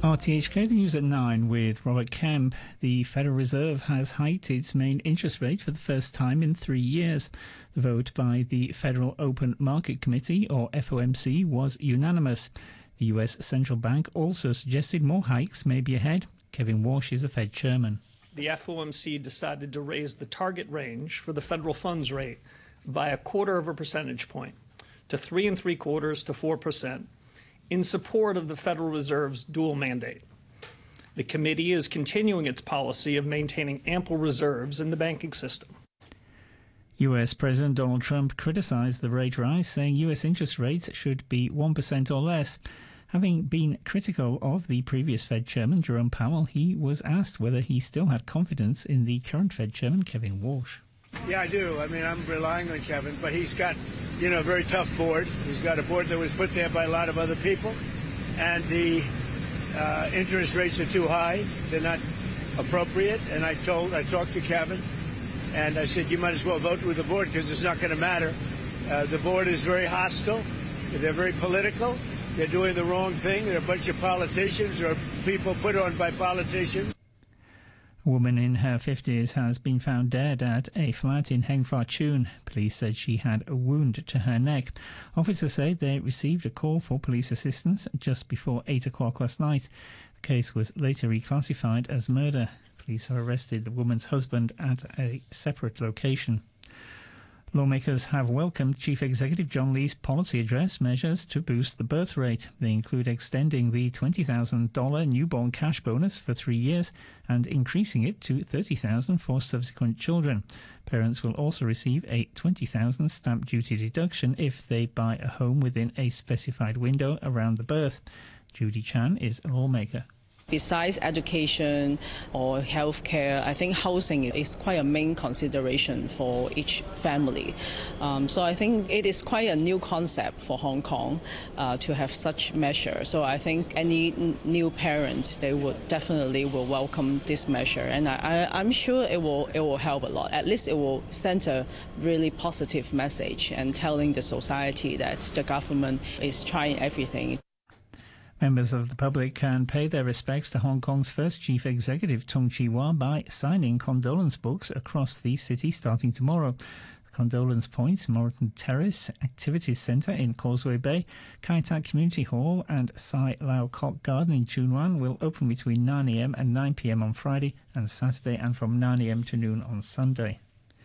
RTHK, the news at 9 with Robert Kemp. The Federal Reserve has hiked its main interest rate for the first time in 3 years. The vote by the Federal Open Market Committee, or FOMC, was unanimous. The US Central Bank also suggested more hikes may be ahead. Kevin Walsh is the Fed chairman. The FOMC decided to raise the target range for the federal funds rate by 1/4 percentage point to 3 3/4 to 4%. in support of the Federal Reserve's dual mandate. The committee is continuing its policy of maintaining ample reserves in the banking system. US President Donald Trump criticized the rate rise, saying US interest rates should be 1% or less. Having been critical of the previous Fed chairman, Jerome Powell, he was asked whether he still had confidence in the current Fed chairman, Kevin Walsh. Yeah, I do. I mean, I'm relying on Kevin, but he's got, a very tough board. He's got a board that was put there by a lot of other people, and the interest rates are too high. They're not appropriate, and I talked to Kevin, and I said, you might as well vote with the board because it's not going to matter. The board is very hostile. They're very political. They're doing the wrong thing. They're a bunch of politicians or people put on by politicians. A woman in her 50s has been found dead at a flat in Heng Fah Chun. Police said she had a wound to her neck. Officers say they received a call for police assistance just before 8 o'clock last night. The case was later reclassified as murder. Police have arrested the woman's husband at a separate location. Lawmakers have welcomed Chief Executive John Lee's policy address measures to boost the birth rate. They include extending the $20,000 newborn cash bonus for 3 years and increasing it to $30,000 for subsequent children. Parents will also receive a $20,000 stamp duty deduction if they buy a home within a specified window around the birth. Judy Chan is a lawmaker. Besides education or healthcare, I think housing is quite a main consideration for each family. So I think it is quite a new concept for Hong Kong to have such measure. So I think any new parents, they would definitely will welcome this measure, and I'm sure it will help a lot. At least it will send a really positive message and telling the society that the government is trying everything. Members of the public can pay their respects to Hong Kong's first chief executive, Tung Chee-hwa, by signing condolence books across the city starting tomorrow. The Condolence Point, Moreton Terrace Activities Centre in Causeway Bay, Kai Tak Community Hall and Sai Lau Kok Garden in Tsuen Wan will open between 9 a.m. and 9 p.m. on Friday and Saturday, and from 9 a.m. to noon on Sunday.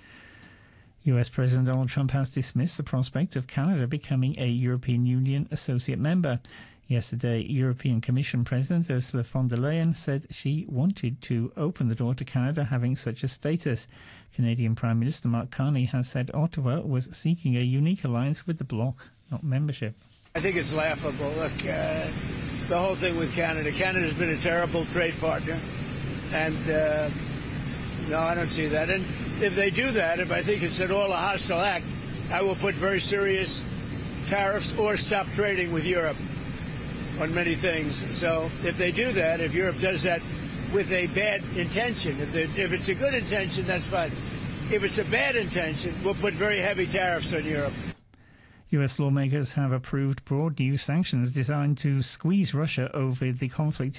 US President Donald Trump has dismissed the prospect of Canada becoming a European Union associate member. Yesterday, European Commission President Ursula von der Leyen said she wanted to open the door to Canada having such a status. Canadian Prime Minister Mark Carney has said Ottawa was seeking a unique alliance with the bloc, not membership. I think it's laughable. Look, the whole thing with Canada's been a terrible trade partner, and no, I don't see that. And if they do that, if I think it's at all a hostile act, I will put very serious tariffs or stop trading with Europe on many things. So if they do that, if Europe does that with a bad intention, if it's a good intention, that's fine. If it's a bad intention, we'll put very heavy tariffs on Europe. US lawmakers have approved broad new sanctions designed to squeeze Russia over the conflict